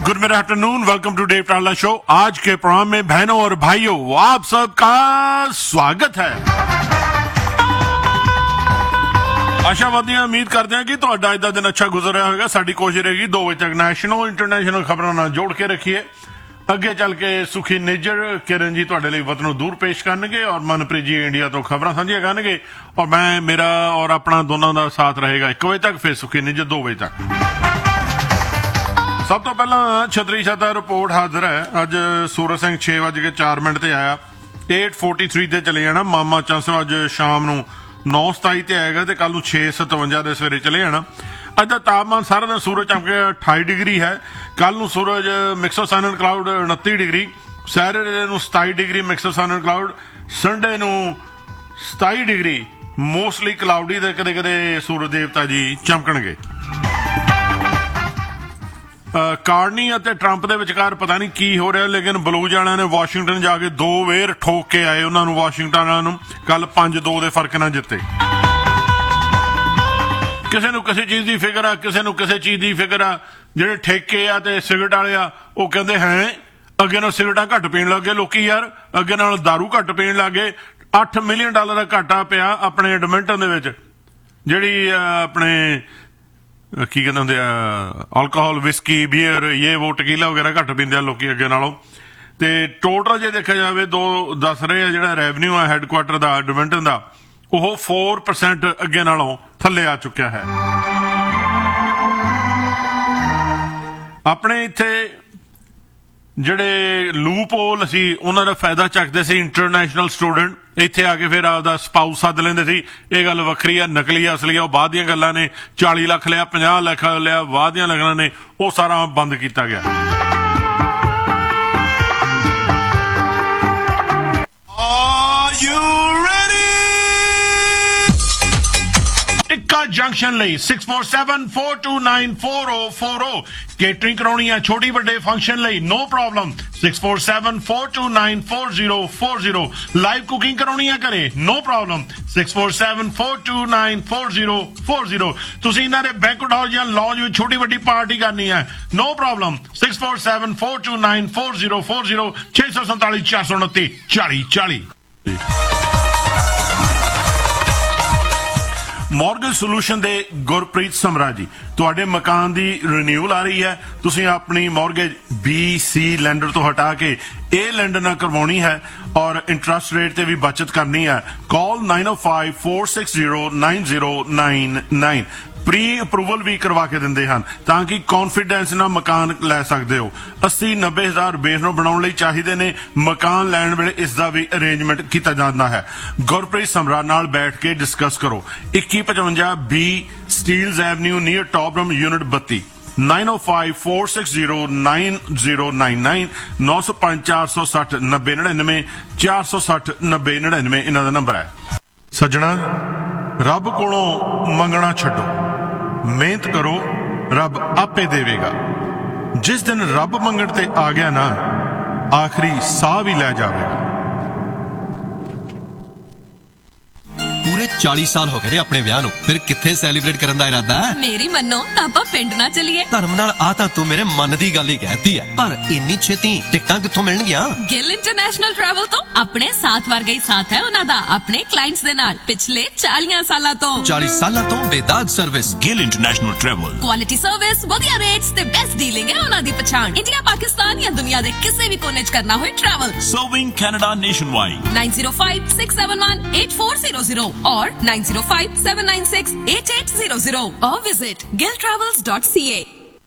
Good mid afternoon, welcome to Dave टाला show. आज के प्रोग्राम में बहनों और भाइयों आप सबका स्वागत है। आशावादी उम्मीद करते हैं कि ਤੁਹਾਡਾ ਅੱਜ ਦਾ ਦਿਨ ਅੱਛਾ ਗੁਜ਼ਰ ਰਿਹਾ ਹੋਵੇਗਾ। ਸਾਡੀ ਕੋਸ਼ਿਸ਼ ਰਹੇਗੀ 2 ਵਜੇ ਤੱਕ ਨੈਸ਼ਨਲ ਇੰਟਰਨੈਸ਼ਨਲ ਖਬਰਾਂ ਨਾਲ ਜੋੜ ਕੇ ਰੱਖੀਏ। ਅੱਗੇ ਚੱਲ ਕੇ ਸੁਖੀ ਨਿੱਜਰ ਕਿਰਨ ਜੀ ਤੁਹਾਡੇ ਲਈ ਵਤਨੋਂ ਦੂਰ ਪੇਸ਼ ਕਰਨਗੇ ਔਰ ਮਨਪ੍ਰੀਤ ਜੀ ਇੰਡੀਆ ਤੋਂ ਖਬਰਾਂ ਸਾਂਝੀਆਂ ਕਰਨਗੇ ਔਰ ਮੈਂ ਮੇਰਾ ਔਰ ਆਪਣਾ ਦੋਨਾਂ ਦਾ ਸਾਥ ਰਹੇਗਾ 1 ਵਜੇ ਤੱਕ, ਫਿਰ ਸੁਖੀ ਨਿੱਜਰ 2 ਵਜੇ ਤੱਕ। ਸਭ ਤੋਂ ਪਹਿਲਾਂ ਛਤਰੀ ਛਾਤਾ ਰਿਪੋਰਟ ਹਾਜ਼ਰ ਹੈ। ਅੱਜ ਸੂਰਜ ਸਿੰਘ 6:04 ਤੇ ਆਇਆ, 8:43 ਤੇ ਚਲੇ ਜਾਣਾ। ਮਾਮਾ ਚਾਂਸੋ ਅੱਜ ਸ਼ਾਮ ਨੂੰ 9:27 ਤੇ ਆਏਗਾ ਤੇ ਕੱਲ ਨੂੰ 6:57 ਦੇ ਸਵੇਰੇ ਚਲੇ ਜਾਣਾ। ਅੱਜ ਦਾ ਤਾਪਮਾਨ ਸਾਰਾ ਦਿਨ ਸੂਰਜ ਚਮਕੇ 28 ਡਿਗਰੀ ਹੈ। ਕੱਲ ਨੂੰ ਸੂਰਜ mix of son and cloud 29 degree, Saturday ਨੂੰ 27 degree mix of son and cloud, Sunday ਨੂੰ 27 ਡਿਗਰੀ ਮੋਸਟਲੀ ਕਲਾਉਡੀ ਤੇ ਕਦੇ ਕਦੇ ਸੂਰਜ ਦੇਵਤਾ ਜੀ ਚਮਕਣਗੇ। ਕਾਰਨੀ ਅਤੇ ਟਰੰਪ ਦੇ ਵਿਚਕਾਰ ਪਤਾ ਨਹੀਂ ਕੀ ਹੋ ਰਿਹਾ, ਲੇਕਿਨ ਬਲੂਜ ਵਾਲਿਆਂ ਨੇ ਵਾਸ਼ਿੰਗਟਨ ਜਾ ਕੇ 2 ਵੇਰ ਠੋਕ ਕੇ ਆਏ ਉਹਨਾਂ ਨੂੰ। ਵਾਸ਼ਿੰਗਟਨ ਵਾਲਿਆਂ ਨੂੰ ਕੱਲ 5-2 ਦੇ ਫਰਕ ਨਾਲ ਜਿੱਤੇ। ਕਿਸੇ ਨੂੰ ਕਿਸੇ ਚੀਜ਼ ਦੀ ਫਿਕਰ ਆ, ਕਿਸੇ ਨੂੰ ਕਿਸੇ ਚੀਜ਼ ਦੀ ਫਿਕਰ ਆ। ਜਿਹੜੇ ਠੇਕੇ ਆ ਤੇ ਸਿਗਰਟ ਵਾਲੇ ਆ ਉਹ ਕਹਿੰਦੇ ਹੈ ਅੱਗੇ ਨਾਲ ਸਿਗਰਟਾਂ ਘੱਟ ਪੀਣ ਲੱਗੇ ਲੋਕੀ, ਯਾਰ ਅੱਗੇ ਨਾਲ ਦਾਰੂ ਘੱਟ ਪੀਣ ਲੱਗੇ। $8 ਮਿਲੀਅਨ ਦਾ ਘਾਟਾ ਪਿਆ ਆਪਣੇ ਐਡਮਿੰਟਨ ਦੇ ਵਿੱਚ। ਜਿਹੜੀ ਆਪਣੇ ਕੀ ਕਹਿੰਦੇ ਹੁੰਦੇ ਆ ਅਲਕੋਹਲ, ਵਿਸਕੀ, ਬੀਅਰ, ਇਹ ਵੋ ਟਕੀਲਾ ਵਗੈਰਾ ਘੱਟ ਪੀਂਦੇ ਆ ਲੋਕੀ ਅੱਗੇ ਨਾਲੋਂ। ਤੇ ਟੋਟਲ ਜੇ ਦੇਖਿਆ ਜਾਵੇ ਦੱਸ ਰਹੇ ਆ ਜਿਹੜਾ ਰੈਵਨਿਊ ਆ ਹੈਡਕੁਆਟਰ ਦਾ ਐਡਮਿੰਟਨ ਦਾ, ਉਹ 4% ਅੱਗੇ ਨਾਲੋਂ ਥੱਲੇ ਆ ਚੁੱਕਿਆ ਹੈ। ਆਪਣੇ ਇੱਥੇ ਜਿਹੜੇ ਲੂਪ ਹੋਲ ਸੀ ਉਹਨਾਂ ਦਾ ਫਾਇਦਾ ਚੱਕਦੇ ਸੀ ਇੰਟਰਨੈਸ਼ਨਲ ਸਟੂਡੈਂਟ। ਇੱਥੇ ਆ ਕੇ ਫਿਰ ਆਪਦਾ ਸਪਾਊਸ ਸੱਦ ਲੈਂਦੇ ਸੀ। ਇਹ ਗੱਲ ਵੱਖਰੀ ਆ, ਨਕਲੀ ਆ ਅਸਲੀ ਆ ਉਹ ਬਾਅਦ ਦੀਆਂ ਗੱਲਾਂ ਨੇ। 40 ਲੱਖ ਲਿਆ, 50 ਲੱਖ ਲਿਆ, ਬਾਅਦ ਦੀਆਂ ਲੱਗਣਾ ਨੇ, ਉਹ ਸਾਰਾ ਬੰਦ ਕੀਤਾ ਗਿਆ। ਟਿੱਕਾ ਜੰਕਸ਼ਨ ਲਈ 6474294040 ਕੇਟਰਿੰਗ ਕਰਾਉਣੀ ਹੈ ਛੋਟੀ ਵੱਡੇ ਫੰਕਸ਼ਨ ਲਈ, ਨੋ ਪ੍ਰੋਬਲਮ। 6474294040 ਲਾਈਵ ਕੁਕਿੰਗ ਕਰਾਉਣੀ ਹੈ ਘਰੇ, ਨੋ ਪ੍ਰੋਬਲਮ। 6474294040 ਤੁਸੀਂ ਇਹਨਾਂ ਦੇ ਬੈਂਕਟ ਹਾਲ ਜਾਂ ਲੌਂਜ ਵਿੱਚ ਛੋਟੀ ਵੱਡੀ ਪਾਰਟੀ ਕਰਨੀ ਹੈ, ਨੋ ਪ੍ਰੋਬਲਮ। 6474294040 647 429 4040। ਮੌਰਗੇਜ ਸੋਲੂਸ਼ਨ ਦੇ ਗੁਰਪ੍ਰੀਤ ਸਮਰਾ ਜੀ, ਤੁਹਾਡੇ ਮਕਾਨ ਦੀ ਰੀਨਿਊਅਲ ਆ ਰਹੀ ਹੈ। ਤੁਸੀਂ ਆਪਣੀ ਮੌਰਗੇਜ BC ਲੈਂਡਰ ਤੋਂ ਹਟਾ ਕੇ ਇਹ ਲੈਂਡਰ ਨਾਲ ਕਰਵਾਉਣੀ ਹੈ ਔਰ ਇੰਟਰਸਟ ਰੇਟ ਤੇ ਵੀ ਬਚਤ ਕਰਨੀ ਹੈ। ਕਾਲ 9054609099। ਪ੍ਰੀ ਅਪਰੂਵਲ ਵੀ ਕਰਵਾ ਕੇ ਦਿੰਦੇ ਹਨ ਤਾਂ ਕਿ ਕੌਨਫੀਡੈਂਸ ਨਾਲ ਮਕਾਨ ਲੈ ਸਕਦੇ ਹੋ। 80-90 ਹਜ਼ਾਰ ਬੇਸ ਨੂੰ ਬਣਾਉਣ ਲਈ ਚਾਹੀਦੇ ਨੇ। ਮਕਾਨ ਲੈਣ ਵੇਲੇ ਇਸ ਦਾ ਵੀ ਅਰੇਂਜਮੈਂਟ ਕੀਤਾ ਜਾਂਦਾ ਹੈ। ਗੁਰਪ੍ਰੀਤ ਸਮਰਾ ਨਾਲ ਬੈਠ ਕੇ ਡਿਸਕਸ ਕਰੋ। 2155 B ਸਟੀਲਜ਼ ਐਵਨਿਊ ਨੀਅਰ ਟੌਪਰਮ ਯੂਨਿਟ 32, 9054609099, 9054609099, 460-9099 ਇਹਨਾਂ ਦਾ ਨੰਬਰ ਹੈ। ਸੱਜਣਾ, ਰੱਬ ਕੋਲੋਂ ਮੰਗਣਾ ਛੱਡੋ, ਮਿਹਨਤ ਕਰੋ, ਰੱਬ ਆਪੇ ਦੇਵੇਗਾ। ਜਿਸ ਦਿਨ ਰੱਬ ਮੰਗਣ ਤੇ ਆ ਗਿਆ ਨਾ, ਆਖਰੀ ਸਾਹ ਵੀ ਲੈ ਜਾਵੇਗਾ। ਪੂਰੇ 40 ਸਾਲ ਹੋ ਗਏ ਆਪਣੇ ਵਿਆਹ ਨੂੰ, ਫਿਰ ਕਿੱਥੇ ਸੈਲੀਬ੍ਰੇਟ ਕਰਨ ਦਾ ਇਰਾਦਾ ਹੈ? ਮੇਰੀ ਮੰਨੋ ਤਾਂ ਆਪਾਂ ਪਿੰਡ ਨਾ ਚੱਲੀਏ। ਧਰਮ ਨਾਲ ਆ ਤਾਂ ਤੂੰ ਮੇਰੇ ਮਨ ਦੀ ਗੱਲ ਹੀ ਕਹਿਤੀ ਹੈ, ਪਰ ਇੰਨੀ ਛੇਤੀ ਟਿਕਟਾਂ ਕਿੱਥੋਂ ਮਿਲਣਗੀਆਂ? ਗਿੱਲ ਇੰਟਰਨੈਸ਼ਨਲ ਟਰੈਵਲ ਤੋਂ। ਆਪਣੇ ਸਾਥ ਵਰਗਾ ਹੀ ਸਾਥ ਹੈ ਉਹਨਾਂ ਦਾ ਆਪਣੇ ਕਲਾਇੰਟਸ ਦੇ ਨਾਲ ਪਿਛਲੇ 40 ਸਾਲਾਂ ਤੋਂ। 40 ਸਾਲਾਂ ਤੋਂ ਬੇਦਾਗ service. Gill international travel, quality service, ਵਧੀਆ ਰੇਟਸ ਤੇ ਬੈਸਟ ਡੀਲਿੰਗ ਹੈ ਉਹਨਾਂ ਦੀ ਪਛਾਣ। ਇੰਡੀਆ, ਪਾਕਿਸਤਾਨ ਜਾਂ ਦੁਨੀਆ ਦੇ ਕਿਸੇ ਵੀ ਕੋਨੇ 'ਚ ਕਰਨਾ ਹੋਏ travel. Serving Canada nationwide. 9056718800 or 9057968800 or visit gilltravels.ca.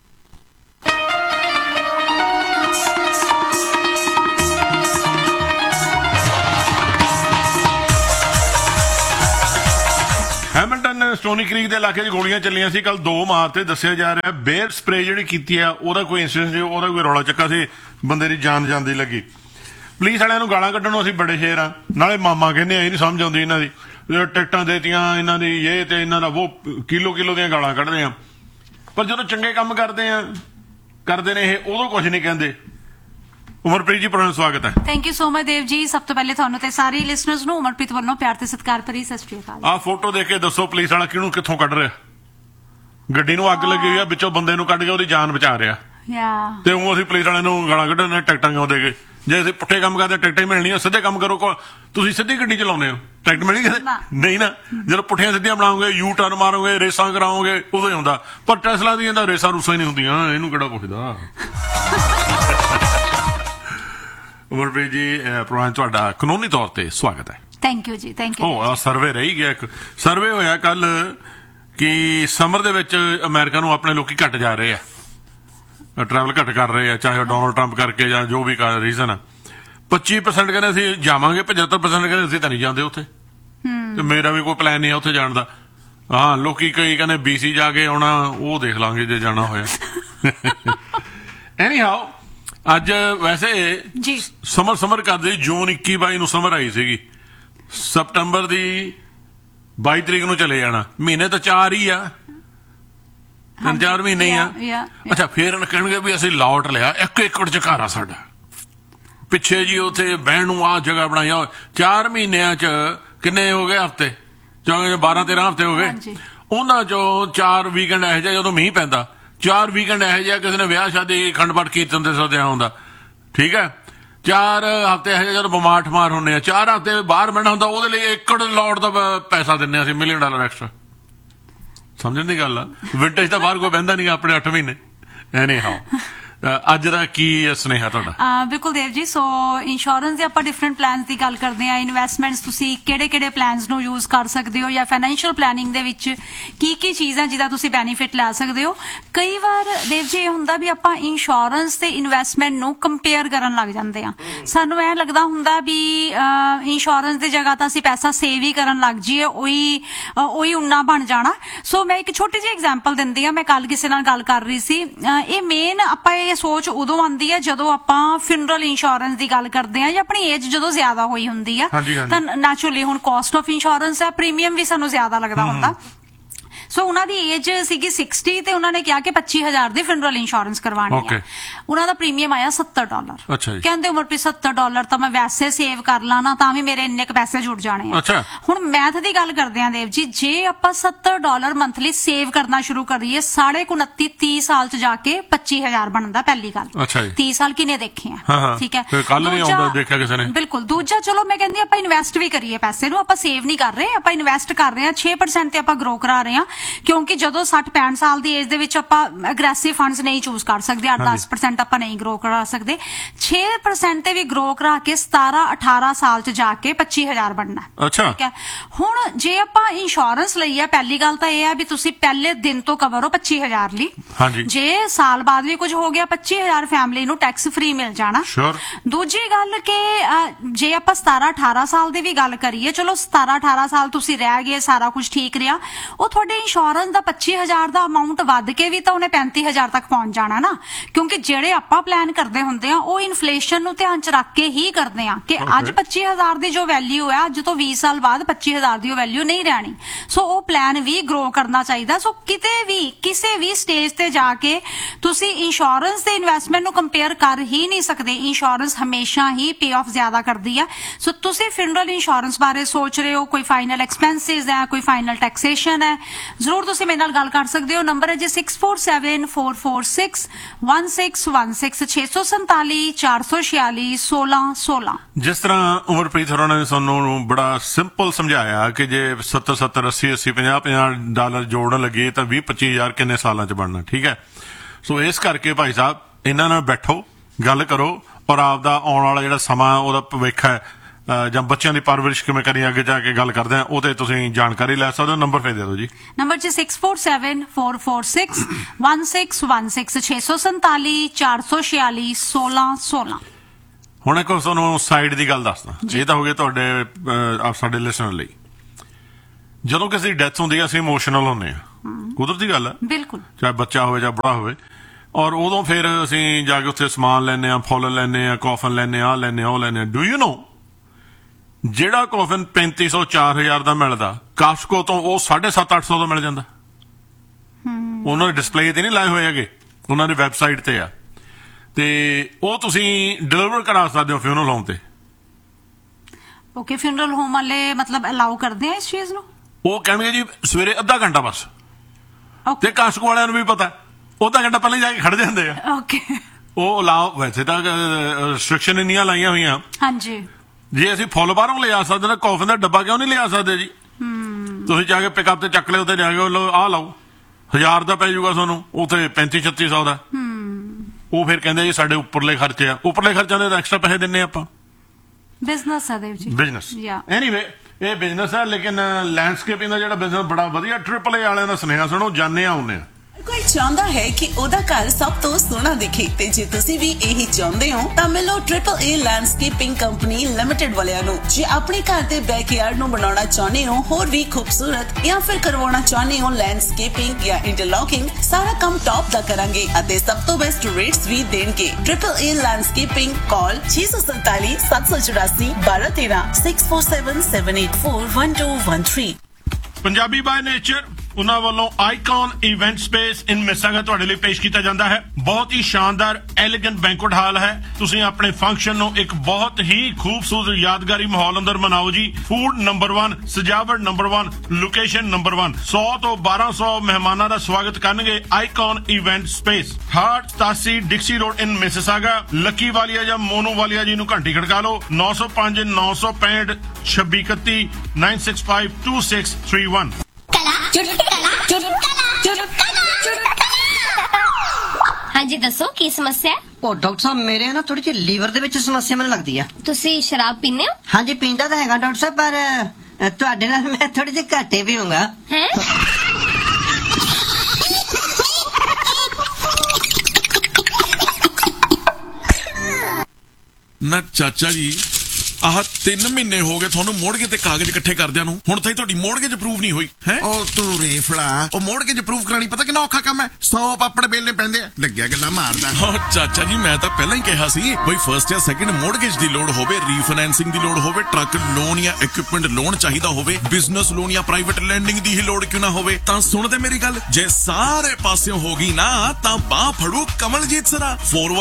Hamilton ਸਟੋਨੀ creek ਦੇ ਇਲਾਕੇ 'ਚ ਗੋਲੀਆਂ ਚੱਲੀਆਂ ਸੀ ਕੱਲ, 2 ਮਾਰਤੇ ਦੱਸਿਆ ਜਾ ਰਿਹਾ। ਬੇਅਰ ਸਪਰੇ ਜਿਹੜੀ ਕੀਤੀ ਆ ਉਹਦਾ ਕੋਈ ਇੰਸੀਡੈਂਟ, ਉਹਦਾ ਕੋਈ ਰੌਲਾ ਚੱਕਾ ਸੀ, ਬੰਦੇ ਦੀ ਜਾਨ ਜਾਂਦੀ ਲੱਗੀ। ਪੁਲਿਸ ਵਾਲਿਆਂ ਨੂੰ ਗਾਲਾਂ ਕੱਢਣ ਨੂੰ ਅਸੀਂ ਬੜੇ ਸ਼ੇਰ ਆ, ਨਾਲੇ ਮਾਮਾ ਕਹਿੰਦੇ ਆ, ਇਹ ਨਹੀਂ ਸਮਝ ਆਉਂਦੀ ਇਹਨਾਂ ਦੀ। ਟਿਕਟਾਂ ਦੇਤੀਆਂ ਇਹਨਾਂ ਦੀ, ਇਹ ਤੇ ਇਹਨਾਂ ਦਾ ਉਹ, ਕਿਲੋ ਦੀਆਂ ਗਾਲਾਂ ਕੱਢਦੇ ਆ। ਪਰ ਜਦੋਂ ਚੰਗੇ ਕੰਮ ਕਰਦੇ ਨੇ ਇਹ, ਉਦੋਂ ਕੁਝ ਨਹੀਂ ਕਹਿੰਦੇ। ਉਮਰਪ੍ਰੀਤ ਜੀ, ਪ੍ਰੋਗਰਾਮ ਸਵਾਗਤ ਹੈ। Thank you so much Dev ji. ਸਭ ਤੋਂ ਪਹਿਲੇ ਤੁਹਾਨੂੰ ਤੇ ਸਾਰੇ ਲਿਸਨਰਸ ਨੂੰ ਉਮਰਪ੍ਰੀਤ ਵੱਲੋਂ ਪਿਆਰ ਤੇ ਸਤਿਕਾਰ ਭਰੀ ਸਤਿ ਸ਼੍ਰੀ ਅਕਾਲ। ਆਹ ਫੋਟੋ ਦੇਖ ਕੇ ਦੱਸੋ ਪੁਲਿਸ ਵਾਲਾ ਕਿਹਨੂੰ ਕਿੱਥੋਂ ਕੱਢ ਰਿਹਾ? ਗੱਡੀ ਨੂੰ ਅੱਗ ਲੱਗੀ ਹੋਈ ਆ, ਵਿੱਚੋਂ ਬੰਦੇ ਨੂੰ ਕੱਢ ਕੇ ਉਹਦੀ ਜਾਨ ਬਚਾ ਰਿਹਾ। ਯਾ ਤੇ ਉਹ ਅਸੀਂ ਪੁਲਿਸ ਵਾਲਿਆਂ ਨੂੰ ਗਾਲਾਂ ਕੱਢਣ ਟਿਕਟਾਂ ਕਿਉਂ ਦੇ ਗਏ? ਜੇ ਅਸੀਂ ਪੁੱਠੇ ਕੰਮ ਕਰਦੇ ਟਿਕਟਾਂ ਹੀ ਮਿਲਣੀਆਂ, ਸਿੱਧੇ ਕੰਮ ਕਰੋ। ਤੁਸੀਂ ਸਿੱਧੀ ਗੱਡੀ ਚਲਾਉਂਦੇ ਹੋ, ਟਿਕਟ ਮਿਲਣੀ ਕਿਤੇ ਨਹੀਂ ਨਾ। ਜਦੋਂ ਪੁੱਠੀਆਂ ਸਿੱਧੀਆਂ ਬਣਾਓਗੇ, ਯੂ ਟਰਨ ਮਾਰੋਗੇ, ਰੇਸਾਂ ਕਰਾਓਗੇ, ਉਦੋਂ ਹੀ ਹੁੰਦਾ। ਪਰ ਟੈਸਲਾ ਦੀਆਂ ਤਾਂ ਰੇਸਾਂ ਰੂਸਾਂ ਹੀ ਨਹੀਂ ਹੁੰਦੀਆਂ, ਇਹਨੂੰ ਕਿਹੜਾ ਪੁੱਛਦਾ। ਉਮਰਪ੍ਰੀਤ ਜੀ, ਪ੍ਰਵਾਨ ਤੁਹਾਡਾ ਕਾਨੂੰਨੀ ਤੌਰ ਤੇ ਸਵਾਗਤ ਹੈ। ਥੈਂਕ ਯੂ ਜੀ, ਥੈਂਕ ਯੂ। ਉਹ ਸਰਵੇ ਰਹੀ ਗਿਆ, ਇੱਕ ਸਰਵੇ ਹੋਇਆ ਕੱਲ ਕਿ ਸਮਰ ਦੇ ਵਿੱਚ ਅਮਰੀਕਾ ਨੂੰ ਆਪਣੇ ਲੋਕੀ ਘੱਟ ਜਾ ਰਹੇ ਆ, ਟਰੈਵਲ ਘੱਟ ਕਰ ਰਹੇ ਆ, ਚਾਹੇ ਡੋਨਲਡ ਟਰੰਪ ਕਰਕੇ ਜਾਂ ਜੋ ਵੀ ਰੀਜ਼ਨ ਆ। 25% ਕਹਿੰਦੇ ਅਸੀਂ ਜਾਵਾਂਗੇ, 75% ਕਹਿੰਦੇ ਅਸੀਂ ਤਾਂ ਨਹੀਂ ਜਾਂਦੇ ਉੱਥੇ। ਤੇ ਮੇਰਾ ਵੀ ਕੋਈ ਪਲਾਨ ਨਹੀਂ ਹੈ ਉੱਥੇ ਜਾਣ ਦਾ। ਹਾਂ, ਲੋਕੀ ਕਈ ਕਹਿੰਦੇ BC ਜਾ ਕੇ ਆਉਣਾ, ਉਹ ਦੇਖ ਲਾਂਗੇ ਜੇ ਜਾਣਾ ਹੋਇਆ। ਐਨੀ ਹਾਓ, ਅੱਜ ਵੈਸੇ ਜੀ ਸਮਰ ਕਰਦੇ ਜੂਨ 21-22 ਨੂੰ ਸਮਰ ਆਈ ਸੀਗੀ। ਸਪਟੰਬਰ ਦੀ 22 ਤਰੀਕ ਨੂੰ ਚਲੇ ਜਾਣਾ। ਮਹੀਨੇ ਤਾਂ 4 ਹੀ ਆ, 3-4 ਮਹੀਨੇ ਹੀ ਆ। ਅੱਛਾ, ਫੇਰ ਕਹਿਣਗੇ ਵੀ ਅਸੀਂ ਲਾਟ ਲਿਆ, 1 ਏਕੜ ਚ ਘਰ ਆ ਸਾਡਾ, ਪਿੱਛੇ ਜੀ ਉੱਥੇ ਬਹਿਣ ਨੂੰ ਆਹ ਜਗ੍ਹਾ ਬਣਾਈ ਆ। 4 ਮਹੀਨਿਆਂ ਚ ਕਿੰਨੇ ਹੋ ਗਏ ਹਫ਼ਤੇ? 12-13 ਹਫ਼ਤੇ ਹੋ ਗਏ। ਉਹਨਾਂ ਚੋਂ 4 ਵੀਕਐਂਡ ਇਹੋ ਜਿਹਾ ਜਦੋਂ ਮੀਂਹ ਪੈਂਦਾ, 4 ਵੀਕਐਂਡ ਇਹੋ ਜਿਹਾ ਕਿਸੇ ਨੇ ਵਿਆਹ ਸ਼ਾਦੀ ਅਖੰਡ ਪਾਠ ਕੀਰਤਨ ਤੇ ਸੱਦਿਆ ਹੁੰਦਾ, ਠੀਕ ਹੈ। 4 ਹਫ਼ਤੇ ਇਹੋ ਜਿਹਾ ਜਦੋਂ ਬਿਮਾਰ ਠਮਾਰ ਹੁੰਦੇ ਆ, 4 ਹਫ਼ਤੇ ਬਾਹਰ ਬਹਿਣਾ ਹੁੰਦਾ, ਉਹਦੇ ਲਈ ਏਕੜ ਲਾਟ ਦਾ ਪੈਸਾ ਦਿੰਦੇ ਅਸੀਂ, $1 ਮਿਲੀਅਨ ਐਕਸਟਰਾ। ਸਮਝਣ ਦੀ ਗੱਲ ਆ। ਵਿੰਟੇਜ ਤਾਂ ਬਾਹਰ ਕੋਈ ਬਹਿੰਦਾ ਨਹੀਂ ਆਪਣੇ 8 ਮਹੀਨੇ। ਐਨੀ ਹਾਓ, ਅੱਜ ਦਾ ਕੀ ਸੁਨੇਹਾ ਤੁਹਾਡਾ? ਬਿਲਕੁਲ ਦੇਵ ਜੀ, ਸੋ ਇੰਸ਼ੋਰੈਂਸ ਦੇ ਆਪਾਂ ਡਿਫਰੈਂਟ ਪਲਾਨਸ ਦੀ ਗੱਲ ਕਰਦੇ ਆ। ਇਨਵੈਸਟਮੈਂਟਸ ਤੁਸੀਂ ਕਿਹੜੇ ਪਲਾਨਸ ਨੂੰ ਯੂਜ਼ ਕਰ ਸਕਦੇ ਹੋ, ਜਾਂ ਫਾਈਨੈਂਸ਼ੀਅਲ ਪਲੈਨਿੰਗ ਦੇ ਵਿੱਚ ਕੀ ਚੀਜ਼ਾਂ ਜਿਹਦਾ ਤੁਸੀਂ ਬੈਨੀਫਿਟ ਲੈ ਸਕਦੇ ਹੋ। ਕਈ ਵਾਰ ਦੇਵ ਜੀ ਇਹ ਹੁੰਦਾ ਵੀ ਆਪਾਂ ਇੰਸ਼ੋਰੈਂਸ ਤੇ ਇਨਵੈਸਟਮੈਂਟ ਨੂੰ ਕੰਪੇਅਰ ਕਰਨ ਲੱਗ ਜਾਂਦੇ ਆ। ਸਾਨੂੰ ਇਹ ਲੱਗਦਾ ਹੁੰਦਾ ਵੀ ਇੰਸ਼ੋਰੈਂਸ ਦੀ ਜਗ੍ਹਾ ਤਾਂ ਅਸੀਂ ਪੈਸਾ ਸੇਵ ਹੀ ਕਰਨ ਲੱਗ ਜਾਈਏ, ਉਹੀ ਉਨਾ ਬਣ ਜਾਣਾ। ਸੋ ਮੈਂ ਇੱਕ ਛੋਟੀ ਜਿਹੀ ਐਗਜ਼ਾਮਪਲ ਦਿੰਦੀ ਆ। ਮੈਂ ਕੱਲ ਕਿਸੇ ਨਾਲ ਗੱਲ ਕਰ ਰਹੀ ਸੀ। ਇਹ ਮੇਨ ਆਪਾਂ ਇਹ ਸੋਚ ਉਦੋਂ ਆਉਂਦੀ ਹੈ ਜਦੋਂ ਆਪਾਂ ਫਿਊਨਰਲ ਇੰਸ਼ੋਰੈਂਸ ਦੀ ਗੱਲ ਕਰਦੇ ਆ, ਜਾਂ ਆਪਣੀ ਏਜ ਜਦੋਂ ਜ਼ਿਆਦਾ ਹੋਈ ਹੁੰਦੀ ਆ, ਤਾਂ ਨੈਚੁਰਲੀ ਹੁਣ ਕਾਸਟ ਆਫ ਇੰਸ਼ੋਰੈਂਸ ਹੈ, ਪ੍ਰੀਮੀਅਮ ਵੀ ਸਾਨੂੰ ਜ਼ਿਆਦਾ ਲੱਗਦਾ ਹੁੰਦਾ। ਸੋ ਉਹਨਾਂ ਦੀ ਏਜ ਸੀਗੀ 60 ਤੇ ਉਹਨਾਂ ਨੇ ਕਿਹਾ ਕਿ 25,000 ਦੀ ਫਿਊਨਰਲ ਇੰਸ਼ੋਰੈਂਸ ਕਰਵਾਣੀ ਹੈ। ਉਹਨਾਂ ਦਾ ਪ੍ਰੀਮੀਅਮ ਆਇਆ $70। ਕਹਿੰਦੇ ਉਮਰਪ੍ਰੀਤ $70 ਤਾਂ ਮੈਂ ਵੈਸੇ ਸੇਵ ਕਰ ਲਾਂ ਨਾ, ਤਾਂ ਵੀ ਮੇਰੇ ਇੰਨੇ ਕੁ ਪੈਸੇ ਜੁੜ ਜਾਣੇ ਆ। ਹੁਣ ਮੈਥ ਦੀ ਗੱਲ ਕਰਦੇ ਆ ਦੇਵ ਜੀ, ਜੇ ਆਪਾਂ $70 ਮੰਥਲੀ ਸੇਵ ਕਰਨਾ ਸ਼ੁਰੂ ਕਰੀਏ, 29.5-30 ਸਾਲ ਚ ਜਾ ਕੇ 25,000 ਬਣਦਾ। ਪਹਿਲੀ ਗੱਲ, 30 ਸਾਲ ਕਿਨੇ ਦੇਖੇ ਆ, ਠੀਕ ਹੈ। ਬਿਲਕੁਲ। ਦੂਜਾ, ਚਲੋ ਮੈਂ ਕਹਿੰਦੀ ਆਪਾਂ ਇਨਵੈਸਟ ਵੀ ਕਰੀਏ ਪੈਸੇ ਨੂੰ, ਆਪਾਂ ਸੇਵ ਨਹੀਂ ਕਰ ਰਹੇ, ਆਪਾਂ ਇਨਵੈਸਟ ਕਰ ਰਹੇ ਹਾਂ। 6% ਤੇ ਆਪਾਂ ਗਰੋ ਕਰਾ ਰਹੇ ਹਾਂ, ਕਿਉਂਕਿ ਜਦੋਂ 60-65 ਸਾਲ ਦੀ ਏਜ ਦੇ ਵਿੱਚ ਆਪਾਂ ਅਗਰੈਸਿਵ ਫੰਡਸ ਨਹੀਂ ਚੂਜ਼ ਕਰ ਸਕਦੇ, 8-10% ਆਪਾਂ ਨਹੀਂ ਗਰੋ ਕਰਾ ਸਕਦੇ। 6% ਤੇ ਵੀ ਗਰੋ ਕਰਾ ਕੇ 17-18 ਸਾਲ ਚ ਜਾ ਕੇ 25,000 ਬਣਨਾ। ਠੀਕ ਹੈ। ਹੁਣ ਜੇ ਆਪਾਂ ਇੰਸ਼ੋਰੈਂਸ ਲਈ ਹੈ, ਪਹਿਲੀ ਗੱਲ ਤਾਂ ਇਹ ਹੈ ਵੀ ਤੁਸੀਂ ਪਹਿਲੇ ਦਿਨ ਤੋਂ ਕਵਰ ਹੋ 25,000 ਲਈ। ਜੇ ਸਾਲ ਬਾਅਦ ਵੀ ਕੁਝ ਹੋ ਗਿਆ, 25,000 ਫੈਮਿਲੀ ਨੂੰ ਟੈਕਸ ਫ੍ਰੀ ਮਿਲ ਜਾਣਾ। ਦੂਜੀ ਗੱਲ ਕਿ ਜੇ ਆਪਾਂ 17-18 ਸਾਲ ਦੀ ਵੀ ਗੱਲ ਕਰੀਏ, ਚਲੋ 17-18 ਸਾਲ ਤੁਸੀਂ ਰਹਿ ਗਏ, ਸਾਰਾ ਕੁਝ ਠੀਕ ਰਿਹਾ, ਉਹ ਤੁਹਾਡੇ ਇੰਸ਼ੋਰੈਂਸ ਦਾ 25,000 ਦਾ ਅਮਾਉਂਟ ਵੱਧ ਕੇ ਵੀ ਤਾਂ ਉਹਨੇ 35,000 ਤੱਕ ਪਹੁੰਚ ਜਾਣਾ ਨਾ। ਕਿਉਂਕਿ ਜਿਹੜੇ ਆਪਾਂ ਪਲਾਨ ਕਰਦੇ ਹੁੰਦੇ ਆ, ਉਹ ਇਨਫਲੇਸ਼ਨ ਨੂੰ ਧਿਆਨ ਚ ਰੱਖ ਕੇ ਹੀ ਕਰਦੇ ਆ ਕਿ ਅੱਜ 25,000 ਦੀ ਜੋ ਵੈਲਿਊ ਹੈ, ਅੱਜ ਤੋਂ 20 ਸਾਲ ਬਾਅਦ 25,000 ਦੀ ਉਹ ਵੈਲਿਊ ਨਹੀਂ ਰਹਿਣੀ। ਸੋ ਉਹ ਪਲਾਨ ਵੀ ਗਰੋ ਕਰਨਾ ਚਾਹੀਦਾ। ਸੋ ਕਿਤੇ ਵੀ ਕਿਸੇ ਵੀ ਸਟੇਜ ਤੇ ਜਾ ਕੇ ਤੁਸੀਂ ਇੰਸ਼ੋਰੈਂਸ ਤੇ ਇਨਵੈਸਟਮੈਂਟ ਨੂੰ ਕੰਪੇਅਰ ਕਰ ਹੀ ਨਹੀਂ ਸਕਦੇ। ਇੰਸ਼ੋਰੈਂਸ ਹਮੇਸ਼ਾ ਹੀ ਪੇ ਆਫ ਜ਼ਿਆਦਾ ਕਰਦੀ ਆ। ਸੋ ਤੁਸੀਂ ਫਿਊਨਰਲ ਇੰਸ਼ੋਰੈਂਸ ਬਾਰੇ ਸੋਚ ਰਹੇ ਹੋ, ਕੋਈ ਫਾਈਨਲ ਐਕਸਪੈਂਸਿਸ ਹੈ, ਕੋਈ ਫਾਈਨਲ ਟੈਕਸੇਸ਼ਨ ਹੈ, ਜ਼ਰੂਰ ਤੁਸੀਂ ਮੇਰੇ ਨਾਲ ਗੱਲ ਕਰ ਸਕਦੇ ਹੋ। ਨੰਬਰ ਹੈ ਜੀ 6474461616 647-446-1616। ਜਿਸ ਤਰ੍ਹਾਂ ਉਮਰਪ੍ਰੀਤ ਹੋਰਾਂ ਨੇ ਸਾਨੂੰ ਬੜਾ ਸਿੰਪਲ ਸਮਝਾਇਆ ਕਿ ਜੇ 70-70, 80-80, $50-50 ਜੋੜਨ ਲੱਗੇ ਤਾਂ 20-25,000 ਕਿੰਨੇ ਸਾਲਾਂ ਚ ਬਣਨਾ। ਠੀਕ ਹੈ। ਸੋ ਇਸ ਕਰਕੇ ਭਾਈ ਸਾਹਿਬ, ਇਹਨਾਂ ਨਾਲ ਬੈਠੋ, ਗੱਲ ਕਰੋ, ਔਰ ਆਪਦਾ ਆਉਣ ਵਾਲਾ ਜਿਹੜਾ ਸਮਾਂ, ਉਹਦਾ ਭਵਿੱਖ ਹੈ, ਜਾਂ ਬੱਚਿਆਂ ਦੀ ਪਰਵਰਿਸ਼ ਕਿਵੇਂ ਕਰੀ, ਅੱਗੇ ਜਾ ਕੇ ਗੱਲ ਕਰਦੇ ਆ, ਉਹਤੇ ਤੁਸੀਂ ਜਾਣਕਾਰੀ ਲੈ ਸਕਦੇ ਹੋ। ਨੰਬਰ ਫੇਰ ਦੇ ਦਿਓ ਜੀ। ਨੰਬਰ ਜੀ 6474461616 647-446-1616। ਹੁਣ ਇੱਕ ਤੁਹਾਨੂੰ ਸਾਈਡ ਦੀ ਗੱਲ ਦੱਸਦਾ। ਇਹ ਤਾਂ ਹੋ ਗਿਆ ਤੁਹਾਡੇ ਸਾਡੇ ਲਿਸਨਰ ਲਈ। ਜਦੋਂ ਕਿਸੇ ਦੀ ਡੈਥ ਹੁੰਦੀ ਹੈ, ਅਸੀਂ ਇਮੋਸ਼ਨਲ ਹੁੰਦੇ ਆ, ਕੁਦਰਤੀ ਗੱਲ ਹੈ, ਬਿਲਕੁਲ, ਚਾਹੇ ਬੱਚਾ ਹੋਵੇ ਜਾਂ ਬੁੜਾ ਹੋਵੇ। ਔਰ ਉਦੋਂ ਫਿਰ ਅਸੀਂ ਜਾ ਕੇ ਉੱਥੇ ਸਮਾਨ ਲੈਂਦੇ ਆ, ਫੁੱਲ ਲੈਂਦੇ ਆ, ਕੌਫਨ ਲੈਂਦੇ ਆ, ਲੈਂਦੇ ਆ, ਉਹ ਲੈਂਦੇ ਆ। ਡੂ ਯੂ ਨੋ, ਜਿਹੜਾ ਕੌਫਨ 3500-4000 ਦਾ ਮਿਲਦਾ, ਕਾਸਕੋ ਤੋਂ ਉਹ 750-800 ਦਾ ਮਿਲ ਜਾਂਦਾ। ਉਹਨਾਂ ਦੇ ਡਿਸਪਲੇ ਤੇ ਨਹੀਂ ਲਾਏ ਹੋਏ ਹੈਗੇ, ਉਹਨਾਂ ਦੀ ਵੈਬਸਾਈਟ ਤੇ ਆ, ਤੇ ਉਹ ਤੁਸੀਂ ਡਿਲੀਵਰ ਕਰਾ ਸਕਦੇ ਹੋ ਫਿਊਨਰਲ ਹੋਮ ਤੇ। ਓਕੇ, ਫਿਊਨਰਲ ਹੋਮ ਵਾਲੇ ਮਤਲਬ ਅਲਾਉ ਕਰਦੇ ਆ ਇਸ ਚੀਜ਼ ਨੂੰ? ਉਹ ਕਹਿਣਗੇ ਜੀ ਸਵੇਰੇ ਅੱਧਾ ਘੰਟਾ ਬਸ। ਤੇ ਕਾਸਕੋ ਵਾਲਿਆਂ ਨੂੰ ਵੀ ਪਤਾ, ਉਹ ਤਾਂ ਘੰਟਾ ਪਹਿਲਾਂ ਜਾ ਕੇ ਖੜ ਜਾਂਦੇ ਆ। ਓਕੇ, ਉਹ ਵੈਸੇ ਤਾਂ ਰਿਸਟ੍ਰਿਕਸ਼ਨ ਇੰਨੀਆਂ ਲਾਈਆਂ ਹੋਈਆਂ। ਹਾਂਜੀ, ਜੇ ਅਸੀਂ ਫੁੱਲ ਬਾਹਰੋਂ ਲਿਆ ਸਕਦੇ ਤਾਂ ਕੌਫੀ ਦਾ ਡੱਬਾ ਕਿਉਂ ਨਹੀਂ ਲਿਆ ਸਕਦੇ ਜੀ? ਤੁਸੀਂ ਜਾ ਕੇ ਪਿਕਅਪ ਤੇ ਚੱਕ ਲਿਓ, ਉੱਤੇ ਜਾ ਕੇ ਆਹ ਲਾਓ, 1000 ਦਾ ਪੈ ਜਾਊਗਾ ਤੁਹਾਨੂੰ, ਉੱਥੇ 35-3600 ਦਾ। ਉਹ ਫਿਰ ਕਹਿੰਦੇ ਜੀ ਸਾਡੇ ਉੱਪਰਲੇ ਖਰਚੇ ਆ। ਉੱਪਰਲੇ ਖਰਚਿਆਂ ਦੇ ਤਾਂ ਐਕਸਟਰਾ ਪੈਸੇ ਦਿੰਨੇ ਆਪਾਂ। ਬਿਜ਼ਨਸ ਆ ਦੇਵ ਜੀ, ਬਿਜ਼ਨਸ। ਐਨੀਵੇ ਇਹ ਬਿਜ਼ਨਸ ਹੈ, ਲੇਕਿਨ ਲੈਂਡਸਕੇਪਿੰਗ ਦਾ ਜਿਹੜਾ ਬਿਜ਼ਨਸ ਬੜਾ ਵਧੀਆ। AAA ਵਾਲਿਆਂ ਦਾ ਸੁਨੇਹਾ ਸੁਣੋ, ਜਾਣੇ ਆਉਂਦੇ ਆ। ਕੋਈ ਚਾਹੁੰਦਾ ਹੈ ਕਿ ਉਹਦਾ ਘਰ ਸਭ ਤੋਂ ਸੋਹਣਾ ਦਿਖੇ ਤੇ ਜੇ ਤੁਸੀਂ ਵੀ ਇਹੀ ਚਾਹੁੰਦੇ ਹੋ ਤਾਂ ਮਿਲੋ AAA ਲੈਂਡਸਕੇਪਿੰਗ ਕੰਪਨੀ ਲਿਮਟਿਡ ਵਾਲਿਆਂ ਨੂੰ। ਜੇ ਆਪਣੇ ਘਰ ਦੇ ਬੈਕਯਾਰਡ ਨੂੰ ਬਣਾਉਣਾ ਚਾਹੁੰਦੇ ਹੋ ਹੋਰ ਵੀ ਖੂਬਸੂਰਤ, ਜਾਂ ਫਿਰ ਕਰਵਾਉਣਾ ਚਾਹੁੰਦੇ ਹੋ ਲੈਂਡਸਕੇਪਿੰਗ ਜਾਂ ਇੰਟਰਲੌਕਿੰਗ, ਸਾਰਾ ਕੰਮ ਟੌਪ ਦਾ ਕਰਾਂਗੇ ਅਤੇ ਸਭ ਤੋਂ ਬੈਸਟ ਰੇਟਸ ਵੀ ਦੇਣਗੇ। AAA ਲੈਂਡਸਕੇਪਿੰਗ, ਕਾਲ 647 784 1213 647 784 1213। ਪੰਜਾਬੀ ਬਾय ਨੇਚਰ ਉਹਨਾਂ ਵੱਲੋਂ ਆਈਕਨ ਇਵੈਂਟ ਸਪੇਸ ਇਨ ਮਿਸਾਗਾ ਤੁਹਾਡੇ ਲਈ ਪੇਸ਼ ਕੀਤਾ ਜਾਂਦਾ ਹੈ। ਬਹੁਤ ਹੀ ਸ਼ਾਨਦਾਰ ਐਲੀਗੈਂਟ ਬੈਂਕੁਏਟ ਹਾਲ ਹੈ। ਤੁਸੀਂ ਆਪਣੇ ਫੰਕਸ਼ਨ ਨੂੰ ਇੱਕ ਬਹੁਤ ਹੀ ਖੂਬਸੂਰਤ ਯਾਦਗਾਰੀ ਮਾਹੌਲ ਅੰਦਰ ਮਨਾਓ ਜੀ। ਫੂਡ ਨੰਬਰ 1, ਸਜਾਵਟ ਨੰਬਰ 1, ਲੋਕੇਸ਼ਨ ਨੰਬਰ 1। 100 ਤੋਂ 1200 ਮਹਿਮਾਨਾਂ ਦਾ ਸਵਾਗਤ ਕਰਨਗੇ icon event space, heart 87 ਡਿਕਸੀ road ਇਨ ਮਿਸਿਸਾਗਾ। ਲੱਕੀ ਵਾਲੀਆ ਜਾਂ ਮੋਨੂ ਵਾਲੀਆ ਜੀ ਨੂੰ ਘੰਟੀ ਖੜਕਾ ਲਓ। 905 965 2631 965 2631। ਹਾਂਜੀ ਦੱਸੋ ਕੀ ਸਮੱਸਿਆ ਹੈ? ਉਹ ਡਾਕਟਰ ਸਾਹਿਬ ਮੇਰੇ ਨਾ ਥੋੜੀ ਜਿਹੀ ਲੀਵਰ ਦੇ ਵਿੱਚ ਸਮੱਸਿਆ ਮੈਨੂੰ ਲੱਗਦੀ ਆ। ਤੁਸੀਂ ਸ਼ਰਾਬ ਪੀਂਦੇ ਹੋ? ਹਾਂਜੀ ਪੀਂਦਾ ਤਾਂ ਹੈਗਾ ਡਾਕਟਰ ਸਾਹਿਬ, ਪਰ ਤੁਹਾਡੇ ਨਾਲ ਮੈਂ ਥੋੜੀ ਜਿਹੀ ਘਾਟੇ ਵੀ ਹੋਊਗਾ। ਹੈ ਨਾ ਚਾਚਾ ਜੀ, ਆਹ 3 ਮਹੀਨੇ ਹੋ ਗਏ ਤੁਹਾਨੂੰ ਮੋੜਗੇ ਤੇ ਕਾਗਜ਼ ਇਕੱਠੇ ਕਰਦਿਆਂ ਨੂੰ, ਹੁਣ ਤਾਈ ਤੁਹਾਡੀ ਮੋੜਗੇਜ ਅਪਰੂਵ ਨਹੀਂ ਹੋਈ ਹੈ। ਉਹ ਤੂੰ ਰੇਫਲਾ, ਉਹ ਮੋੜਗੇਜ ਅਪਰੂਵ ਕਰਾਣੀ ਪਤਾ ਕਿੰਨਾ ਔਖਾ ਕੰਮ ਹੈ। 100 ਪਾਪੜ ਬੇਲਣੇ ਪੈਂਦੇ ਆ। ਲੱਗਿਆ ਗੱਲਾਂ ਮਾਰਦਾ। ਹਾਂ ਚਾਚਾ ਜੀ, ਮੈਂ ਤਾਂ ਪਹਿਲਾਂ ਹੀ ਕਿਹਾ ਸੀ ਬਈ ਫਰਸਟ ਜਾਂ ਸੈਕਿੰਡ ਮੋੜਗੇਜ ਦੀ ਲੋੜ ਹੋਵੇ, ਰੀਫਾਈਨੈਂਸਿੰਗ ਦੀ ਲੋੜ ਹੋਵੇ, ਟਰੱਕ ਲੋਨ ਜਾਂ ਇਕਵਿਪਮੈਂਟ ਲੋਨ ਚਾਹੀਦਾ ਹੋਵੇ, ਬਿਜ਼ਨਸ ਲੋਨ ਜਾਂ ਪ੍ਰਾਈਵੇਟ ਲੈਂਡਿੰਗ ਦੀ ਹੀ ਲੋੜ ਕਿਉਂ ਨਾ ਹੋਵੇ। ਤਾਂ ਸੁਣਦੇ ਮੇਰੀ ਗੱਲ, ਜੇ ਸਾਰੇ ਪਾਸਿਓਂ ਹੋ ਗਈ ਨਾ ਤਾਂ ਬਾਹ ਫੜੂ ਕਮਲਜੀਤ ਸਰਾ।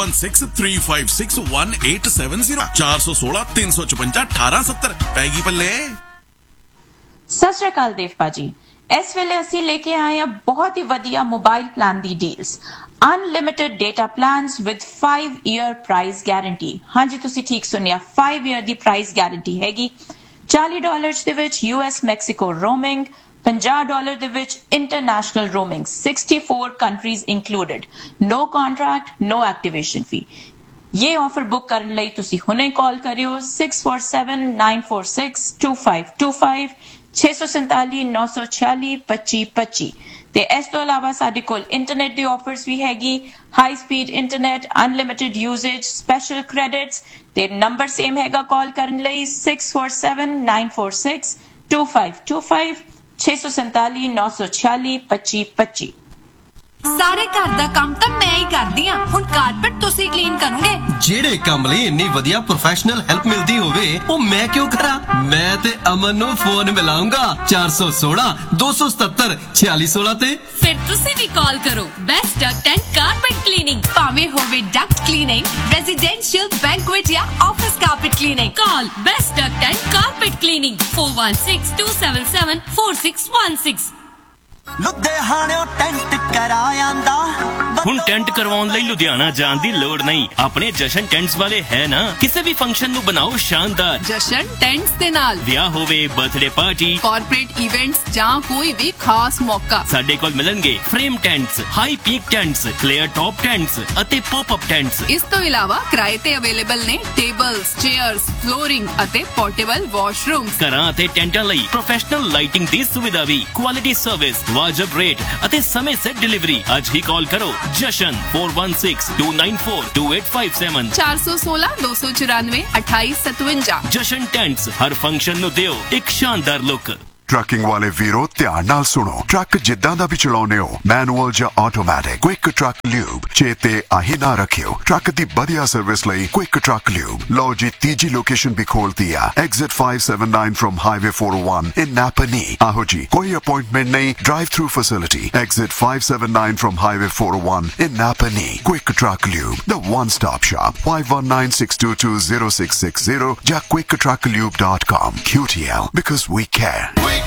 4163561870 416 355 1870 ਪੈਗੀ ਪੱਲੇ। ਸਤਿ ਸ਼੍ਰੀ ਅਕਾਲ ਦੇਵ ਭਾਜੀ, ਇਸ ਵੇਲੇ ਅਸੀਂ ਲੈ ਕੇ ਆਏ ਹਾਂ ਬਹੁਤ ਹੀ ਵਧੀਆ mobile plan the deals. Unlimited data plans with 5 year price guarantee. ਹਾਂਜੀ ਤੁਸੀਂ ਠੀਕ ਸੁਣਿਆ, 5 ਈਅਰ ਦੀ ਪ੍ਰਾਈਸ ਗਾਰੰਟੀ ਹੈਗੀ। $40 ਦੇ ਵਿੱਚ US ਮੈਕਸੀਕੋ ਰੋਮਿੰਗ, $50 ਦੇ ਵਿੱਚ international roaming, 64 countries included, no contract, no activation फी। ये ऑफर बुक करने ਲਈ ਤੁਸੀਂ ਹੁਣੇ ਕਾਲ ਕਰਿਓ 6479462525 647 946 2525। ਤੇ ਇਸ ਤੋਂ ਇਲਾਵਾ ਸਾਡੇ ਕੋਲ ਇੰਟਰਨੈਟ ਦੀ ਆਫਰਸ ਵੀ ਹੈਗੀ, high speed internet, unlimited ਯੂਜ਼ੇਜ, special credits. ਤੇ ਨੰਬਰ ਸੇਮ ਹੈਗਾ ਕਾਲ ਕਰਨ ਲਈ 6479462525 647 946 2525। ਸਾਰੇ ਘਰ ਦਾ ਕੰਮ ਤਾਂ ਮੈਂ ਹੀ ਕਰਦੀ ਆ, ਹੁਣ ਕਾਰਪੇਟ ਤੁਸੀਂ ਕਲੀਨ ਕਰੋਗੇ। ਜਿਹੜੇ ਕੰਮ ਲਈ ਇੰਨੀ ਵਧੀਆ ਪ੍ਰੋਫੈਸ਼ਨਲ ਹੈਲਪ ਮਿਲਦੀ ਹੋਵੇ ਉਹ ਮੈਂ ਕਿਉਂ ਕਰਾਂ। ਮੈਂ ਤੇ ਅਮਨ ਨੂੰ ਫੋਨ ਮਿਲਾਉਂਗਾ 416 277 4616 ਤੇ। ਫਿਰ ਤੁਸੀਂ ਵੀ ਕਾਲ ਕਰੋ best Duckett and carpet cleaning, ਭਾਵੇਂ ਹੋਵੇ ਡਕਟ ਕਲੀਨਿੰਗ, ਰੈਜ਼ੀਡੈਂਸ਼ੀਅਲ, ਬੈਂਕੁਏਟ ਜਾਂ office carpet cleaning. Call best Duckett and carpet cleaning 416277 4616। ਲੁਧਿਆਣਿਓਂ tent ਕਰਾਇਆਂਦਾ। ਹੁਣ ਟੈਂਟ ਕਰਵਾਉਣ ਲਈ ਲੁਧਿਆਣਾ ਜਾਣ ਦੀ ਲੋੜ ਨਹੀਂ, ਆਪਣੇ ਜਸ਼ਨ ਟੈਂਟਸ ਵਾਲੇ ਹੈ ਨਾ। ਕਿਸੇ ਵੀ ਫੰਕਸ਼ਨ ਨੂੰ ਬਣਾਓ ਸ਼ਾਨਦਾਰ ਜਸ਼ਨ ਟੈਂਟਸ ਦੇ ਨਾਲ। ਵਿਆਹ ਹੋਵੇ, ਬਰਥਡੇ ਪਾਰਟੀ, ਕਾਰਪੋਰੇਟ ਇਵੈਂਟਸ ਜਾਂ ਕੋਈ ਵੀ ਖਾਸ ਮੌਕਾ, ਸਾਡੇ ਕੋਲ ਮਿਲਣਗੇ frame ਟੈਂਟਸ, high peak ਟੈਂਟਸ, flare top ਟੈਂਟਸ ਅਤੇ ਪੌਪ ਅਪ ਟੈਂਟਸ। ਇਸ ਤੋਂ ਇਲਾਵਾ ਕਿਰਾਏ ਤੇ ਅਵੇਲੇਬਲ ਨੇ ਟੇਬਲਸ, ਚੇਅਰਸ, ਫਲੋਰਿੰਗ ਅਤੇ ਪੋਰਟੇਬਲ ਵਾਸ਼ਰੂਮਸ। ਘਰਾਂ ਅਤੇ ਟੈਂਟਾਂ ਲਈ ਪ੍ਰੋਫੈਸ਼ਨਲ ਲਾਈਟਿੰਗ ਦੀ ਸੁਵਿਧਾ ਵੀ, ਕੁਆਲਿਟੀ ਸਰਵਿਸ, ਵਾਜਬ ਰੇਟ ਅਤੇ ਸਮੇਂ ਸਿਰ ਡਿਲੀਵਰੀ। ਅੱਜ ਹੀ ਕਾਲ ਕਰੋ ਜਸ਼ਨ 4162942857 416 294 2857। ਜਸ਼ਨ ਟੈਂਟਸ ਹਰ ਫੰਕਸ਼ਨ ਨੂੰ ਦਿਓ ਇੱਕ ਸ਼ਾਨਦਾਰ ਲੁੱਕ। ਟਰੱਕਿੰਗ ਵਾਲੇ ਵੀਰੋ ਧਿਆਨ ਨਾਲ ਸੁਣੋ। ਟਰੱਕ ਜਿੱਦਾਂ ਦਾ ਵੀ ਚਲਾਉਨੇ ਹੋ, ਮੈਨੂਅਲ ਜਾਂ ਆਟੋਮੈਟਿਕ, ਕੁਇਕ ਟਰੱਕ ਲਿਊਬ ਚੇਤੇ ਆਹੀ ਨਾ ਰੱਖਿਓ। ਟਰੱਕ ਦੀ ਵਧੀਆ ਸਰਵਿਸ ਲਈ ਕੁਇਕ ਟਰੱਕ ਲਿਊਬ। ਲਓ ਜੀ ਤੀਜੀ ਲੋਕੇਸ਼ਨ ਵੀ ਖੋਲਤੀ ਆ, ਐਗਜ਼ਿਟ 579 ਫਰਮ ਹਾਈਵੇ 401 ਇਨ ਨਾਪਨੀ। ਆਹੋ ਜੀ ਕੋਈ ਅਪਾਇੰਟਮੈਂਟ ਨਹੀਂ, drive through facility, exit 579 firm highway 401 in ਨਾਪਨੀ। Quick truck lube, the one stop shop, 5196220660 ਜਾਂ quicktrucklube.com। QTL because we care.